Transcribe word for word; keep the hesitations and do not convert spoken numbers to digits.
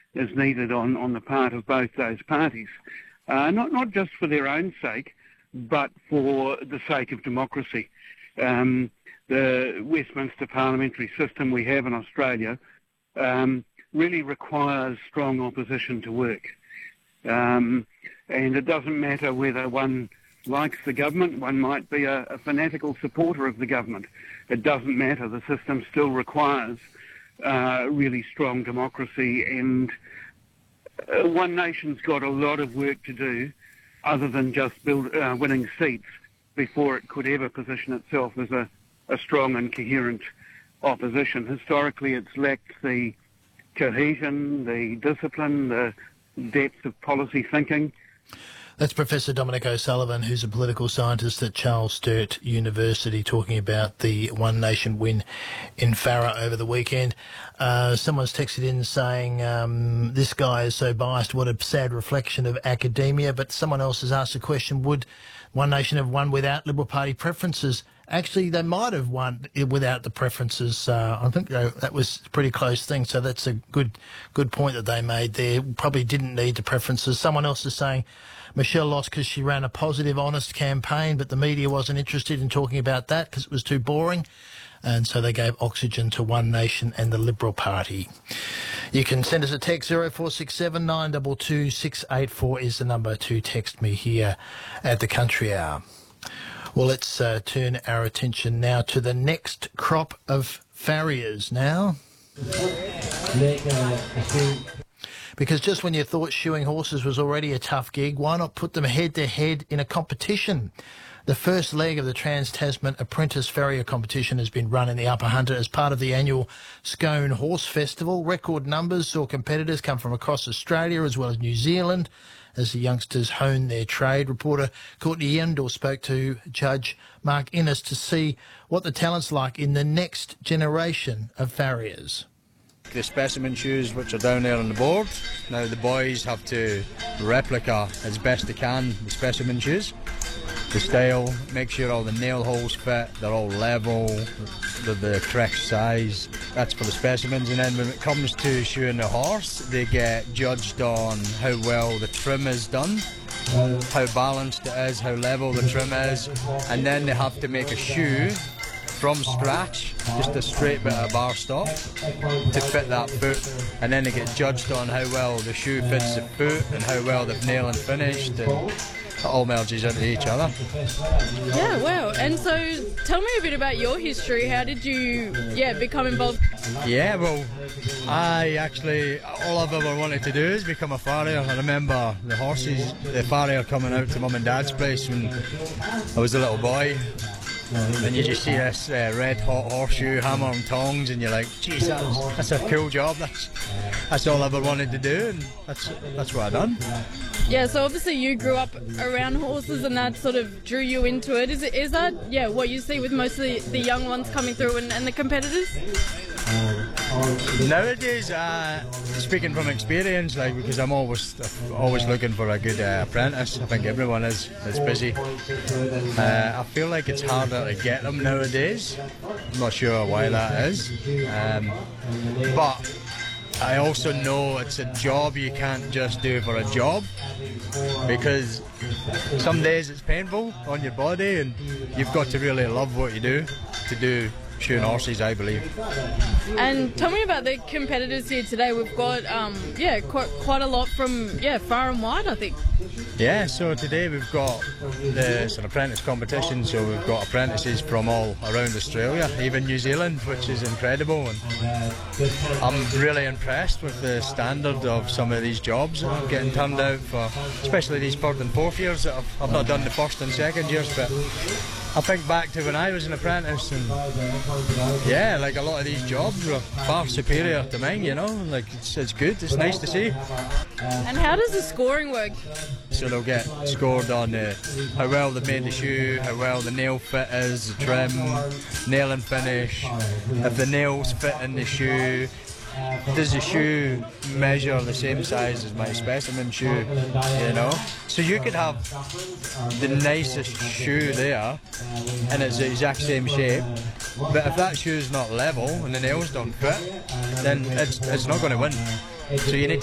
is needed on, on the part of both those parties, uh, not, not just for their own sake, but for the sake of democracy. Um, the Westminster parliamentary system we have in Australia um, really requires strong opposition to work. Um, and it doesn't matter whether one likes the government, one might be a, a fanatical supporter of the government. It doesn't matter. The system still requires uh, really strong democracy, and uh, One Nation's got a lot of work to do other than just build, uh, winning seats before it could ever position itself as a, a strong and coherent opposition. Historically, it's lacked the cohesion, the discipline, the depth of policy thinking. That's Professor Dominic O'Sullivan, who's a political scientist at Charles Sturt University, talking about the One Nation win in Farrer over the weekend. Uh, someone's texted in saying, um, this guy is so biased, what a sad reflection of academia. But someone else has asked the question, would One Nation have won without Liberal Party preferences? Actually, they might have won without the preferences. Uh, I think that was a pretty close thing, so that's a good good point that they made there. Probably didn't need the preferences. Someone else is saying Michelle lost because she ran a positive, honest campaign, but the media wasn't interested in talking about that because it was too boring, and so they gave oxygen to One Nation and the Liberal Party. You can send us a text. zero four six seven nine two two six eight four is the number to text me here at the Country Hour. Well, let's uh, turn our attention now to the next crop of farriers now. Because just when you thought shoeing horses was already a tough gig, why not put them head-to-head in a competition? The first leg of the Trans-Tasman Apprentice Farrier competition has been run in the Upper Hunter as part of the annual Scone Horse Festival. Record numbers saw competitors come from across Australia as well as New Zealand as the youngsters hone their trade. Reporter Courtney Yendall spoke to Judge Mark Innes to see what the talent's like in the next generation of farriers. The specimen shoes which are down there on the board, now the boys have to replica as best they can the specimen shoes. The style, make sure all the nail holes fit, they're all level, they're the correct size. That's for the specimens. And then when it comes to shoeing the horse, they get judged on how well the trim is done, how balanced it is, how level the trim is, and then they have to make a shoe from scratch, just a straight bit of bar stock to fit that foot, and then they get judged on how well the shoe fits the foot and how well they've nailed and finished, and it all merges into each other. Yeah, wow. And so tell me a bit about your history. How did you yeah become involved? Yeah, well, I actually, all I've ever wanted to do is become a farrier. I remember the horses, the farrier coming out to Mum and Dad's place when I was a little boy. And you just see this uh, red hot horseshoe, hammer and tongs, and you're like, geez, that's, that's a cool job. That's that's all I ever wanted to do, and that's that's what I done. Yeah, so obviously you grew up around horses, and that sort of drew you into it. Is it is that yeah what you see with most of the, the young ones coming through and, and the competitors? Nowadays, uh, speaking from experience, like because I'm always always looking for a good uh, apprentice. I think everyone is is busy. Uh, I feel like it's harder to get them nowadays. I'm not sure why that is, um, but I also know it's a job you can't just do for a job, because some days it's painful on your body, and you've got to really love what you do to do shoeing horses, I believe. And tell me about the competitors here today. We've got um, yeah quite quite a lot from yeah far and wide, I think. Yeah, so today we've got the it's an apprentice competition, so we've got apprentices from all around Australia, even New Zealand, which is incredible, and I'm really impressed with the standard of some of these jobs that are getting turned out for, especially these third and fourth years that I've, I've not done the first and second years, but I think back to when I was an apprentice, and yeah, like a lot of these jobs were far superior to mine, you know, like it's, it's good, it's nice to see. And how does the scoring work? So they'll get scored on uh, how well they made the shoe, how well the nail fit is, the trim, nail and finish, if the nails fit in the shoe. Does the shoe measure the same size as my specimen shoe, you know? So you could have the nicest shoe there and it's the exact same shape, but if that shoe's not level and the nails don't fit, then it's, it's not going to win. So you need